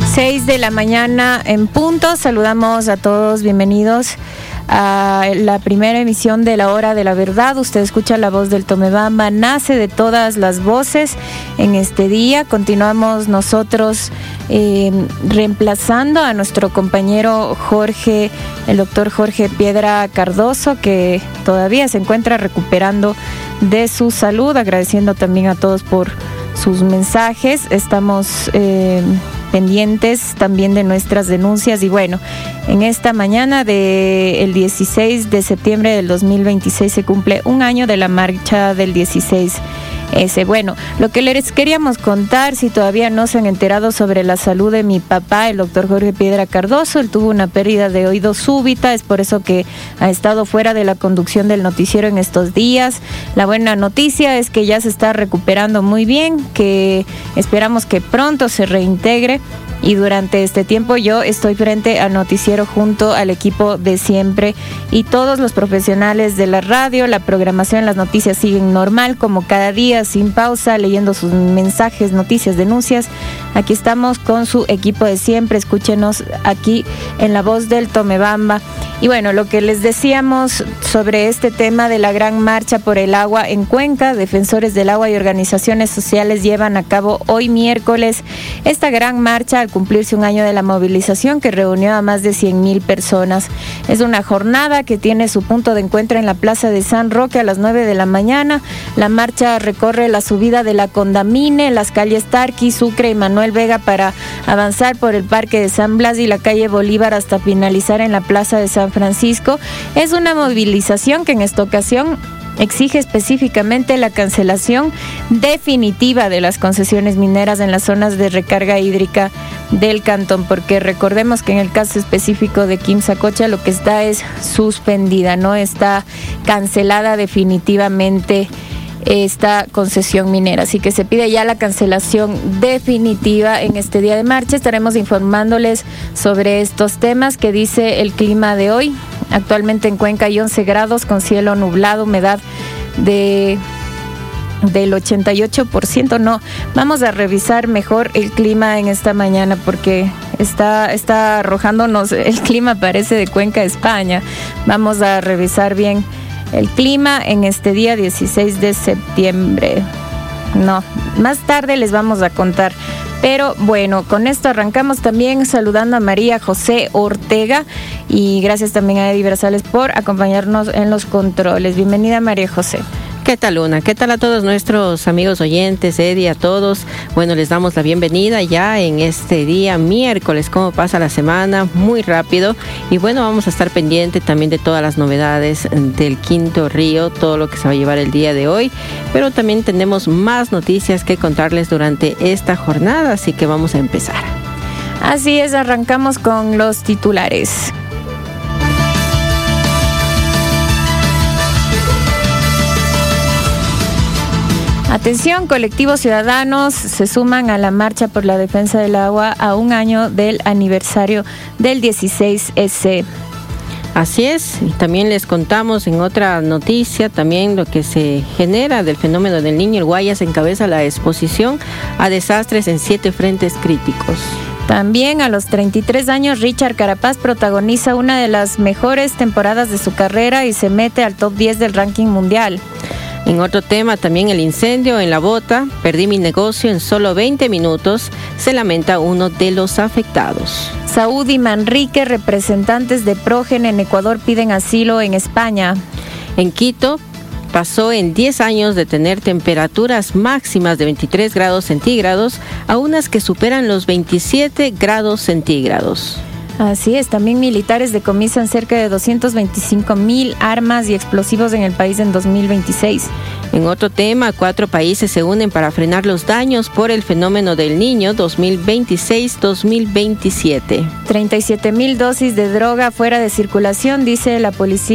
6 de la mañana en punto. Saludamos a todos, bienvenidos a la primera emisión de la Hora de la Verdad. Usted escucha la voz del Tomebamba, nace de todas las voces en este día. Continuamos nosotros reemplazando a nuestro compañero Jorge, el doctor Jorge Piedra Cardoso, que todavía se encuentra recuperando de su salud, agradeciendo también a todos por sus mensajes. Estamos pendientes también de nuestras denuncias y bueno, en esta mañana del 16 de septiembre del 2026 se cumple un año de la marcha del 16S. Bueno, lo que les queríamos contar, si todavía no se han enterado sobre la salud de mi papá, el doctor Jorge Piedra Cardoso, él tuvo una pérdida de oído súbita, es por eso que ha estado fuera de la conducción del noticiero en estos días. La buena noticia es que ya se está recuperando muy bien, que esperamos que pronto se reintegre. Y durante este tiempo yo estoy frente al noticiero junto al equipo de siempre y todos los profesionales de la radio. La programación, las noticias siguen normal, como cada día, sin pausa, leyendo sus mensajes, noticias, denuncias. Aquí estamos con su equipo de siempre. Escúchenos aquí en la voz del Tomebamba. Y bueno, lo que les decíamos sobre este tema de la gran marcha por el agua en Cuenca, defensores del agua y organizaciones sociales llevan a cabo hoy miércoles esta gran marcha al cumplirse un año de la movilización que reunió a más de 100,000 personas. Es una jornada que tiene su punto de encuentro en la Plaza de San Roque a las 9 de la mañana. La marcha recorre la subida de la Condamine, las calles Tarqui, Sucre y Manuel Vega para avanzar por el Parque de San Blas y la calle Bolívar hasta finalizar en la Plaza de San Francisco. Es una movilización que en esta ocasión exige específicamente la cancelación definitiva de las concesiones mineras en las zonas de recarga hídrica del cantón, porque recordemos que en el caso específico de Quimsacocha lo que está es suspendida, no está cancelada definitivamente esta concesión minera, así que se pide ya la cancelación definitiva en este día de marcha. Estaremos informándoles sobre estos temas. Que dice el clima de hoy? Actualmente en Cuenca hay 11 grados con cielo nublado, humedad del 88%. No, vamos a revisar mejor el clima en esta mañana porque está arrojándonos el clima, parece de Cuenca, España. Vamos a revisar bien el clima en este día 16 de septiembre. No, más tarde les vamos a contar. Pero bueno, con esto arrancamos también saludando a María José Ortega y gracias también a Eddie Brazales por acompañarnos en los controles. Bienvenida, María José. ¿Qué tal, Luna? ¿Qué tal a todos nuestros amigos oyentes, Eddie, a todos? Bueno, les damos la bienvenida ya en este día miércoles. ¿Cómo pasa la semana? Muy rápido. Y bueno, vamos a estar pendientes también de todas las novedades del Quinto Río, todo lo que se va a llevar el día de hoy. Pero también tenemos más noticias que contarles durante esta jornada, así que vamos a empezar. Así es, arrancamos con los titulares. Atención, colectivos ciudadanos se suman a la marcha por la defensa del agua a un año del aniversario del 16S. Así es, y también les contamos en otra noticia también lo que se genera del fenómeno del Niño. El Guayas encabeza la exposición a desastres en 7 frentes críticos. También a los 33 años, Richard Carapaz protagoniza una de las mejores temporadas de su carrera y se mete al top 10 del ranking mundial. En otro tema, también el incendio en La Bota. Perdí mi negocio en solo 20 minutos, se lamenta uno de los afectados. Saúd y Manrique, representantes de Progen en Ecuador, piden asilo en España. En Quito, pasó en 10 años de tener temperaturas máximas de 23 grados centígrados a unas que superan los 27 grados centígrados. Así es, también militares decomisan cerca de 225,000 armas y explosivos en el país en 2026. En otro tema, 4 países se unen para frenar los daños por el fenómeno del Niño 2026-2027. 37,000 dosis de droga fuera de circulación, dice la policía.